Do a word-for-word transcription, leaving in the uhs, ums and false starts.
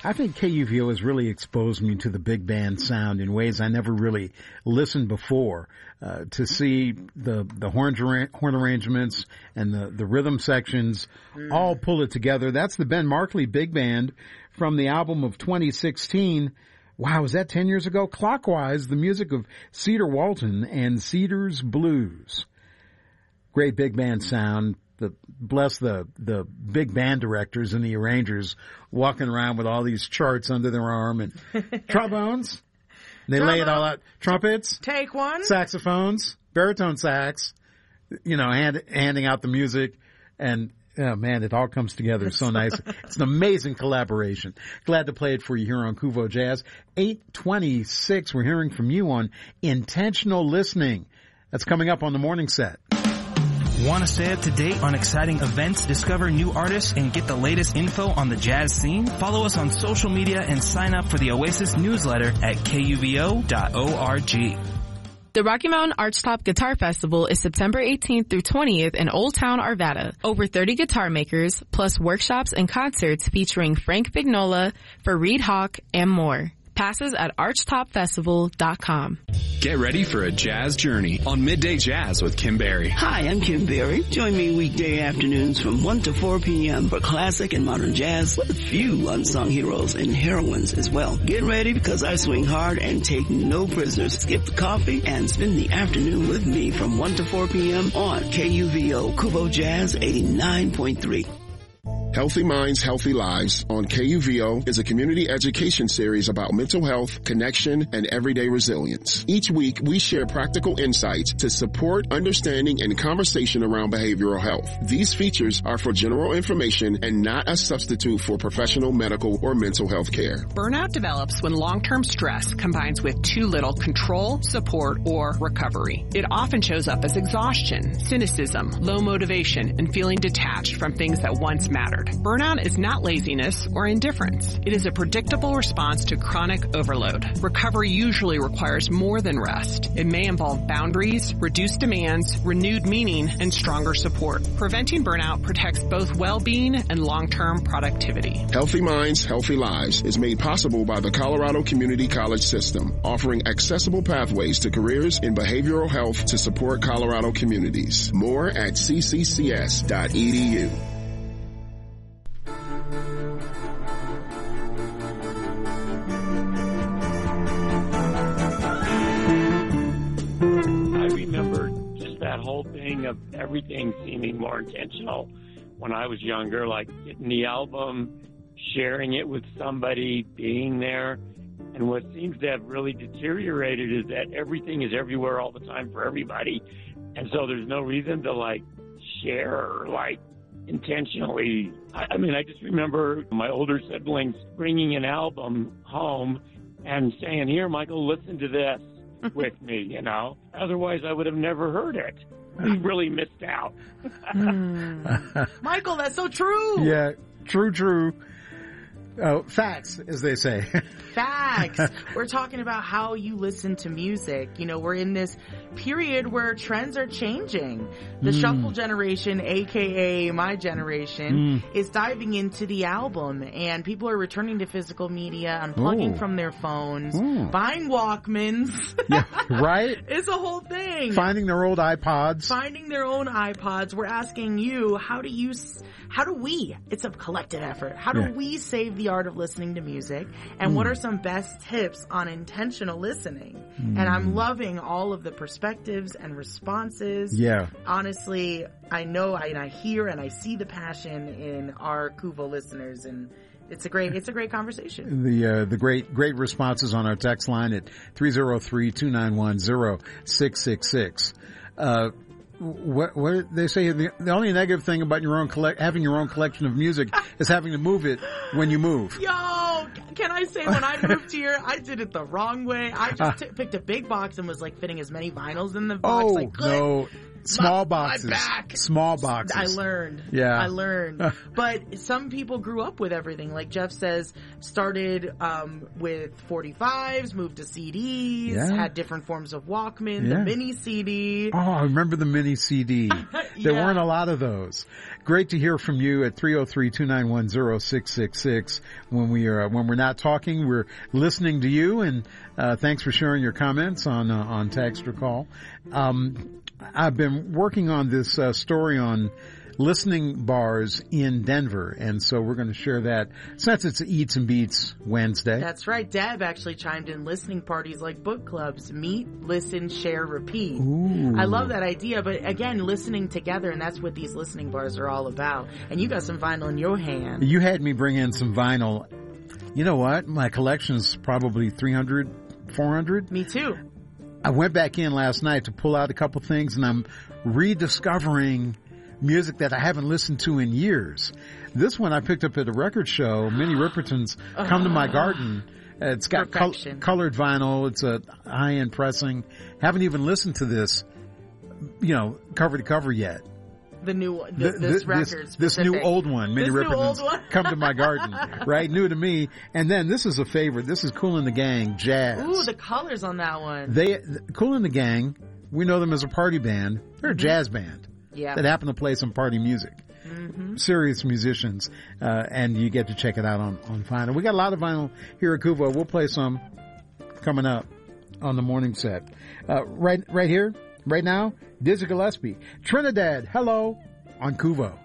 I think K U V O has really exposed me to the big band sound in ways I never really listened before. Uh, to see the the horn, horn arrangements and the, the rhythm sections mm. all pull it together. That's the Ben Markley Big Band from the album of twenty sixteen. Wow, was that ten years ago? Clockwise, the music of Cedar Walton and Cedar's Blues. Great big band sound. The, bless the, the big band directors and the arrangers walking around with all these charts under their arm and trombones. They Trombone. Lay it all out. Trumpets. Take one. Saxophones. Baritone sax. You know, hand, handing out the music. And, oh man, it all comes together so nice. It's an amazing collaboration. Glad to play it for you here on Kuvo Jazz. eight twenty-six, we're hearing from you on intentional listening. That's coming up on the morning set. Want to stay up to date on exciting events, discover new artists, and get the latest info on the jazz scene? Follow us on social media and sign up for the Oasis newsletter at K U V O dot org. The Rocky Mountain Archtop Guitar Festival is September eighteenth through twentieth in Old Town, Arvada. Over thirty guitar makers, plus workshops and concerts featuring Frank Vignola, Fareed Hawk, and more. Passes at archtop festival dot com. Get ready for a jazz journey on Midday Jazz with Kim Berry. Hi, I'm Kim Berry. Join me weekday afternoons from one to four p.m. for classic and modern jazz with a few unsung heroes and heroines as well. Get ready because I swing hard and take no prisoners. Skip the coffee and spend the afternoon with me from one to four p.m. on K U V O Kuvo Jazz eighty-nine point three. Healthy Minds, Healthy Lives on K U V O is a community education series about mental health, connection, and everyday resilience. Each week, we share practical insights to support understanding and conversation around behavioral health. These features are for general information and not a substitute for professional medical or mental health care. Burnout develops when long-term stress combines with too little control, support, or recovery. It often shows up as exhaustion, cynicism, low motivation, and feeling detached from things that once mattered. Burnout is not laziness or indifference. It is a predictable response to chronic overload. Recovery usually requires more than rest. It may involve boundaries, reduced demands, renewed meaning, and stronger support. Preventing burnout protects both well-being and long-term productivity. Healthy Minds, Healthy Lives is made possible by the Colorado Community College System, offering accessible pathways to careers in behavioral health to support Colorado communities. More at c c c s dot e d u. That whole thing of everything seeming more intentional when I was younger, like getting the album, sharing it with somebody, being there. And what seems to have really deteriorated is that everything is everywhere all the time for everybody. And so there's no reason to like share or like intentionally. I, I mean, I just remember my older siblings bringing an album home and saying, "Here, Michael, listen to this." with me, you know. Otherwise, I would have never heard it. We really missed out. mm. Michael, that's so true. Yeah, true, true. Oh, facts, as they say. Facts. We're talking about how you listen to music. You know, we're in this period where trends are changing. The mm. shuffle generation, aka my generation, mm. is diving into the album, and people are returning to physical media, unplugging Ooh. from their phones, Ooh. buying Walkmans. Yeah, right? It's a whole thing. Finding their old iPods. Finding their own iPods. We're asking you, how do you, how do we, it's a collective effort, how do yeah. we save the art of listening to music, and mm. what are some best tips on intentional listening? Mm. And I'm loving all of the perspectives and responses. Yeah. Honestly, I know I, and I hear and I see the passion in our Kuvo listeners, and it's a great, it's a great conversation. The, uh, the great, great responses on our text line at three oh three, two nine one, oh six six six. Uh, What, what they say, the, the only negative thing about your own collect, having your own collection of music is having to move it when you move. Yo, can I say when I moved here, I did it the wrong way. I just t- picked a big box and was like fitting as many vinyls in the box oh, as I could. No. Small my, boxes. My back. Small boxes. I learned. Yeah. I learned. But some people grew up with everything. Like Jeff says, started um, with forty-fives, moved to C Ds, Yeah. had different forms of Walkman, Yeah. the mini C D. Oh, I remember the mini C D. There Yeah. weren't a lot of those. Great to hear from you at three oh three, two nine one, oh six six six. When we are, when we're not talking, we're listening to you, and uh, thanks for sharing your comments on uh, on Text or Call. Um, I've been working on this uh, story on listening bars in Denver, and so we're going to share that since it's Eats and Beats Wednesday. That's right. Deb actually chimed in listening parties like book clubs. Meet, listen, share, repeat. Ooh. I love that idea, but again, listening together, and that's what these listening bars are all about. And you got some vinyl in your hand. You had me bring in some vinyl. You know what? My collection's probably three hundred, four hundred. Me too. I went back in last night to pull out a couple things, and I'm rediscovering music that I haven't listened to in years. This one I picked up at a record show, Minnie Riperton's Come to My Garden. It's got col- colored vinyl. It's a high-end pressing. Haven't even listened to this, you know, cover to cover yet. The new, the, this, this record This, this new old one, Minnie Riperton's Come to My Garden. Right? New to me. And then this is a favorite. This is Kool and the Gang, Jazz. Ooh, the colors on that one. They, Kool and the Gang, we know them as a party band. They're a Mm-hmm. jazz band. Yeah. That happen to play some party music. Mm-hmm. Serious musicians. Uh, and you get to check it out on, on vinyl. We got a lot of vinyl here at Kuvo. We'll play some coming up on the morning set. Uh, right, right here, right now, Dizzy Gillespie. Trinidad, hello, on Kuvo.